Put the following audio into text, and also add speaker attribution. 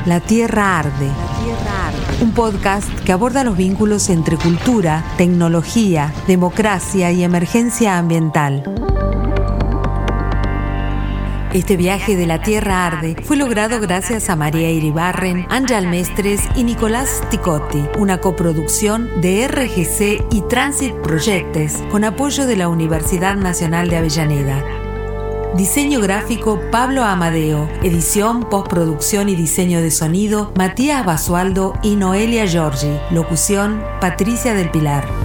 Speaker 1: La Tierra Arde. Un podcast que aborda los vínculos entre cultura, tecnología, democracia y emergencia ambiental. Este viaje de La Tierra Arde fue logrado gracias a María Iribarren, Ángel Mestres y Nicolás Ticotti, una coproducción de RGC y Transit Projectes con apoyo de la Universidad Nacional de Avellaneda. Diseño gráfico Pablo Amadeo, edición, postproducción y diseño de sonido Matías Basualdo y Noelia Giorgi, locución Patricia del Pilar.